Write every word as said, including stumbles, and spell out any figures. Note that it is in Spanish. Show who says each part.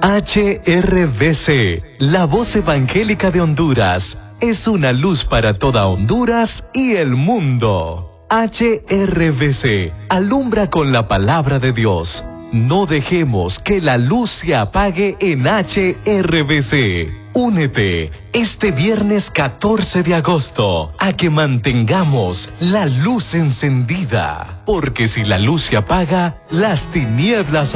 Speaker 1: H R V C, la voz evangélica de Honduras, es una luz para toda Honduras y el mundo. H R V C, alumbra con la palabra de Dios. No dejemos que la luz se apague en H R V C. Únete este viernes catorce de agosto a que mantengamos la luz encendida, porque si la luz se apaga, las tinieblas